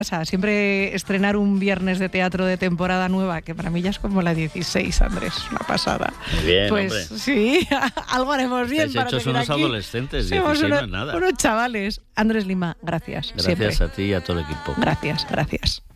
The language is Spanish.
O sea, siempre estrenar un viernes de teatro de temporada nueva, que para mí ya es como la 16, Andrés, una pasada. Muy bien, pues hombre. Sí, algo haremos bien. Estáis hechos unos aquí. adolescentes, 16 no es nada. Unos chavales. Andrés Lima, gracias. Gracias siempre. a ti y a todo el equipo. Gracias.